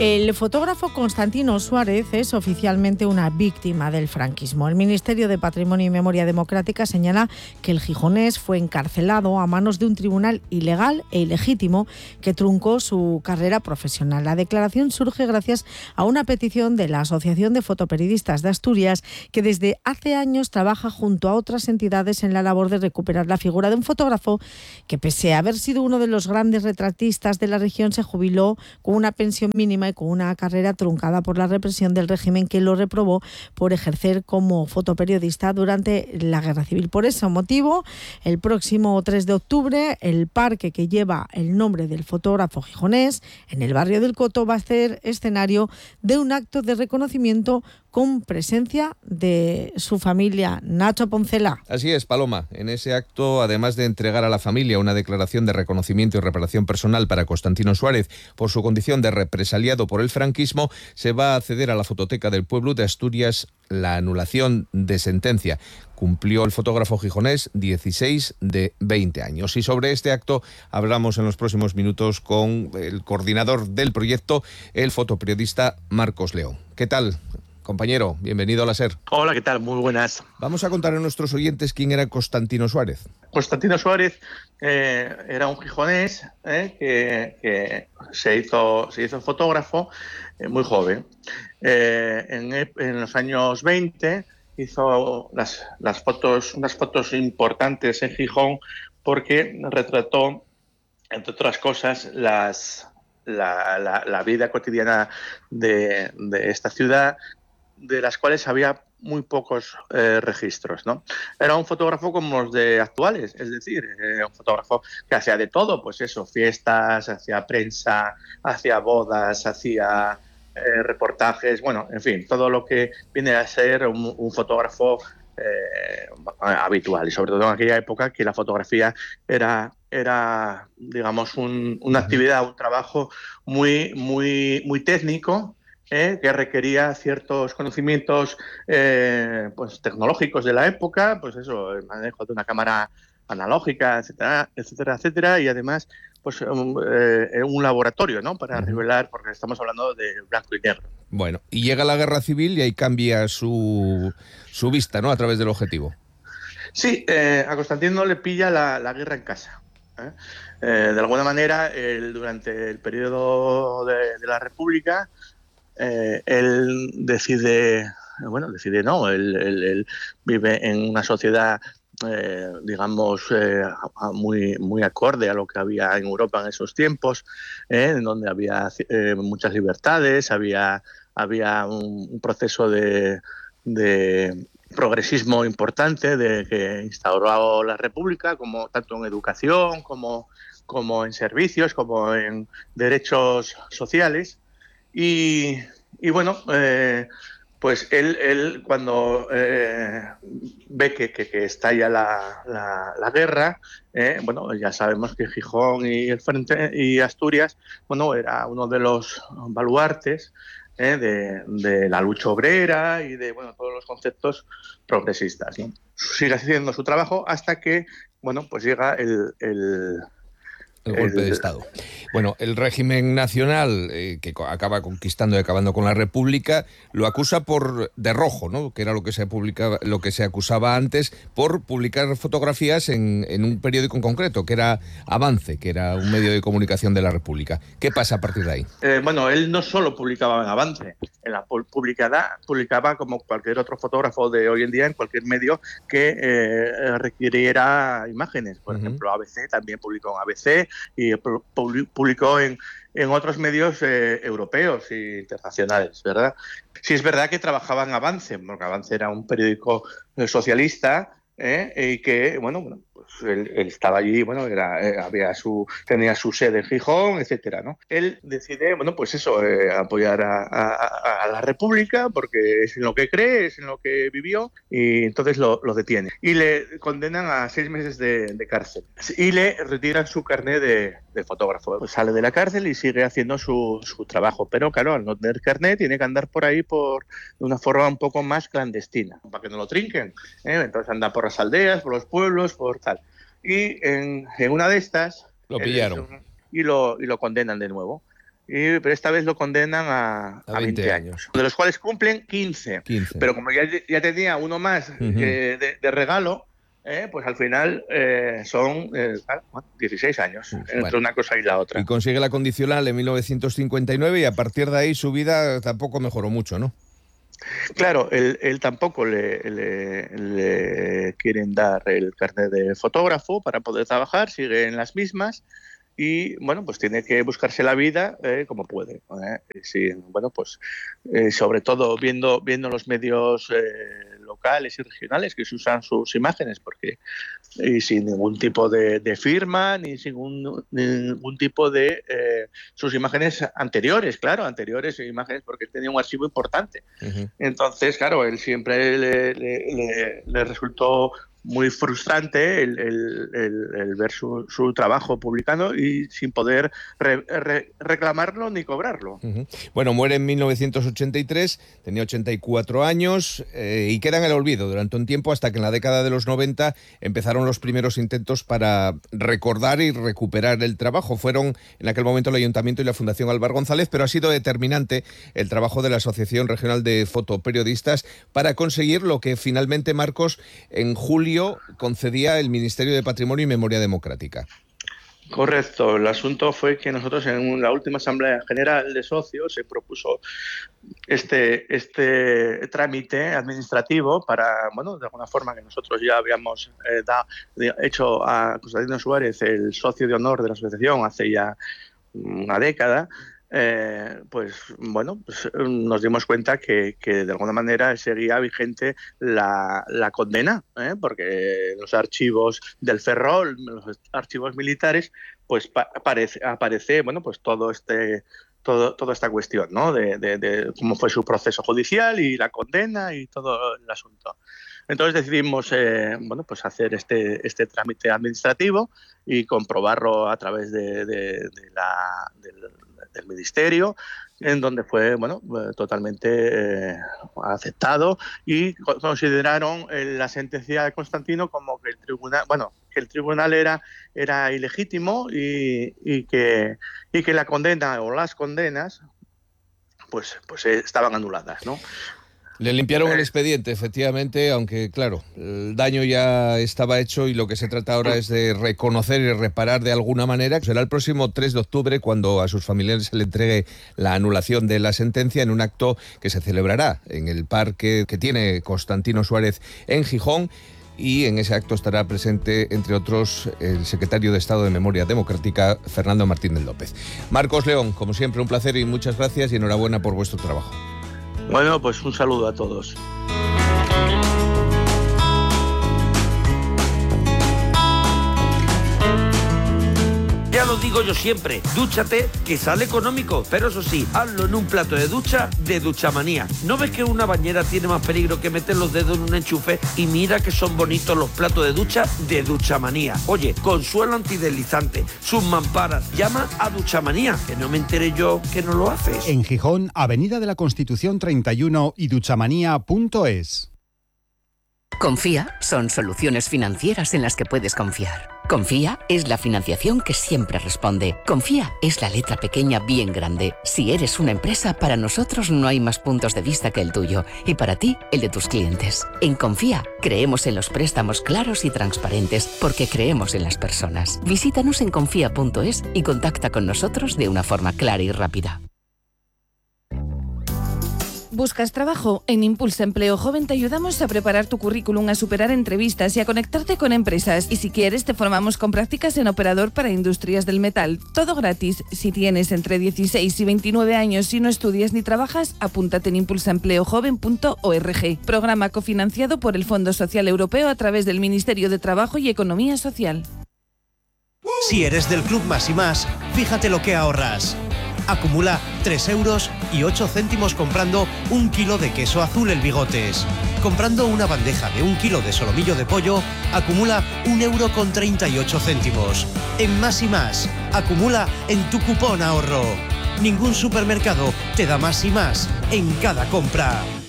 El fotógrafo Constantino Suárez es oficialmente una víctima del franquismo. El Ministerio de Patrimonio y Memoria Democrática señala que el gijonés fue encarcelado a manos de un tribunal ilegal e ilegítimo que truncó su carrera profesional. La declaración surge gracias a una petición de la Asociación de Fotoperiodistas de Asturias, que desde hace años trabaja junto a otras entidades en la labor de recuperar la figura de un fotógrafo que, pese a haber sido uno de los grandes retratistas de la región, se jubiló con una pensión mínima y con una carrera truncada por la represión del régimen, que lo reprobó por ejercer como fotoperiodista durante la Guerra Civil. Por ese motivo, el próximo 3 de octubre, el parque que lleva el nombre del fotógrafo gijonés, en el barrio del Coto, va a ser escenario de un acto de reconocimiento con presencia de su familia. Nacho Poncela. Así es, Paloma. En ese acto, además de entregar a la familia una declaración de reconocimiento y reparación personal para Constantino Suárez por su condición de represaliado por el franquismo, se va a ceder a la Fototeca del Pueblo de Asturias la anulación de sentencia. Cumplió el fotógrafo gijonés 16 de 20 años. Y sobre este acto hablamos en los próximos minutos con el coordinador del proyecto, el fotoperiodista Marcos León. ¿Qué tal, compañero? Bienvenido a la SER. Hola, ¿qué tal? Muy buenas. Vamos a contar a nuestros oyentes quién era Constantino Suárez. Constantino Suárez era un gijonés que se hizo fotógrafo muy joven. En los años 20 hizo unas fotos importantes en Gijón, porque retrató, entre otras cosas, la vida cotidiana de esta ciudad, de las cuales había muy pocos registros, ¿no? Era un fotógrafo como los de actuales, es decir, un fotógrafo que hacía de todo, pues eso, fiestas, hacía prensa, hacía bodas, hacía reportajes, bueno, en fin, todo lo que viene a ser un fotógrafo habitual, y sobre todo en aquella época que la fotografía era digamos, una actividad, un trabajo muy técnico, que requería ciertos conocimientos pues tecnológicos de la época, pues eso, el manejo de una cámara analógica, etcétera, etcétera, etcétera, y además pues un laboratorio, ¿no?, para revelar, porque estamos hablando de blanco y negro. Bueno, y llega la Guerra Civil y ahí cambia su vista, ¿no?, a través del objetivo. Sí, a Constantino le pilla la guerra en casa. De alguna manera, durante el periodo de la República, él él vive en una sociedad, digamos, muy acorde a lo que había en Europa en esos tiempos, en donde había muchas libertades, había un proceso de progresismo importante que instauró la República, como tanto en educación como en servicios, como en derechos sociales. Y bueno, pues él cuando ve que estalla la guerra, bueno, ya sabemos que Gijón y el Frente y Asturias, bueno, era uno de los baluartes de la lucha obrera y de, bueno, todos los conceptos progresistas, ¿no? Sigue haciendo su trabajo hasta que, bueno, pues llega el golpe de Estado. Bueno, el régimen nacional, que acaba conquistando y acabando con la República, lo acusa de rojo, ¿no?, que era lo que se acusaba antes, por publicar fotografías en un periódico en concreto, que era Avance, que era un medio de comunicación de la República. ¿Qué pasa a partir de ahí? Bueno, él no solo publicaba en Avance, publicaba como cualquier otro fotógrafo de hoy en día en cualquier medio que requiriera imágenes. Por ejemplo, ABC también publicó en ABC, y publicó en otros medios europeos e internacionales, ¿verdad? Sí, es verdad que trabajaba en Avance, porque Avance era un periódico socialista, y que, bueno, pues él estaba allí, bueno, tenía su sede en Gijón, etcétera, ¿no? Él decide, bueno, pues eso, apoyar a la República, porque es en lo que cree, es en lo que vivió, y entonces lo detiene. Y le condenan a 6 meses de cárcel. Y le retiran su carnet de fotógrafo. Pues sale de la cárcel y sigue haciendo su trabajo. Pero claro, al no tener carnet, tiene que andar por ahí de una forma un poco más clandestina, para que no lo trinquen. Entonces anda por las aldeas, por los pueblos, por tal. Y en una de estas lo pillaron y lo condenan de nuevo. pero esta vez lo condenan a 20 años, de los cuales cumplen 15. Pero como ya tenía uno más de regalo, pues al final son 16 años entre una cosa y la otra. Y consigue la condicional en 1959 y a partir de ahí su vida tampoco mejoró mucho, ¿no? Claro, él tampoco le quieren dar el carnet de fotógrafo para poder trabajar, sigue en las mismas y, bueno, pues tiene que buscarse la vida como puede. Sí, bueno, pues sobre todo viendo los medios locales y regionales que se usan sus imágenes, porque sin ningún tipo de firma ni sin ningún tipo de sus imágenes anteriores, imágenes porque tenía un archivo importante. Entonces, claro, él siempre le resultó muy frustrante el ver su trabajo publicado y sin poder reclamarlo ni cobrarlo. Bueno, muere en 1983, tenía 84 años y queda en el olvido durante un tiempo hasta que en la década de los 90 empezaron los primeros intentos para recordar y recuperar el trabajo. Fueron en aquel momento el Ayuntamiento y la Fundación Álvar González, pero ha sido determinante el trabajo de la Asociación Regional de Fotoperiodistas para conseguir lo que finalmente, Marcos, en julio concedía el Ministerio de Patrimonio y Memoria Democrática. Correcto. El asunto fue que nosotros en la última Asamblea General de Socios se propuso este trámite administrativo para, bueno, de alguna forma que nosotros ya habíamos hecho a Constantino Suárez el socio de honor de la asociación hace ya una década. Pues bueno, pues nos dimos cuenta que de alguna manera seguía vigente la condena, porque los archivos del Ferrol, los archivos militares, pues aparece bueno, pues toda esta cuestión, ¿no? de cómo fue su proceso judicial y la condena y todo el asunto. Entonces decidimos bueno, pues hacer este trámite administrativo y comprobarlo a través del Ministerio, en donde fue, bueno, totalmente aceptado, y consideraron la sentencia de Constantino como que el tribunal era ilegítimo y que la condena o las condenas pues estaban anuladas, ¿no? Le limpiaron el expediente, efectivamente, aunque, claro, el daño ya estaba hecho y lo que se trata ahora es de reconocer y reparar de alguna manera. Será el próximo 3 de octubre cuando a sus familiares se le entregue la anulación de la sentencia en un acto que se celebrará en el parque que tiene Constantino Suárez en Gijón. Y en ese acto estará presente, entre otros, el secretario de Estado de Memoria Democrática, Fernando Martínez López. Marcos León, como siempre, un placer y muchas gracias y enhorabuena por vuestro trabajo. Bueno, pues un saludo a todos. Ya lo digo yo siempre, dúchate, que sale económico, pero eso sí, hazlo en un plato de ducha de Duchamanía. ¿No ves que una bañera tiene más peligro que meter los dedos en un enchufe? Y mira que son bonitos los platos de ducha de Duchamanía. Oye, con suelo antideslizante, sus mamparas, llama a Duchamanía, que no me enteré yo que no lo haces. En Gijón, Avenida de la Constitución 31 y duchamanía.es. Confía son soluciones financieras en las que puedes confiar. Confía es la financiación que siempre responde. Confía es la letra pequeña bien grande. Si eres una empresa, para nosotros no hay más puntos de vista que el tuyo y para ti, el de tus clientes. En Confía creemos en los préstamos claros y transparentes porque creemos en las personas. Visítanos en confía.es y contacta con nosotros de una forma clara y rápida. ¿Buscas trabajo? En Impulsa Empleo Joven te ayudamos a preparar tu currículum, a superar entrevistas y a conectarte con empresas. Y si quieres, te formamos con prácticas en operador para industrias del metal. Todo gratis. Si tienes entre 16 y 29 años y no estudias ni trabajas, apúntate en impulsaempleojoven.org. Programa cofinanciado por el Fondo Social Europeo a través del Ministerio de Trabajo y Economía Social. Si eres del Club Más y Más, fíjate lo que ahorras. Acumula 3,08 € comprando 1 kilo de queso azul El Bigotes. Comprando una bandeja de 1 kilo de solomillo de pollo, acumula 1,38 €. En Más y Más, acumula en tu cupón ahorro. Ningún supermercado te da más y más en cada compra.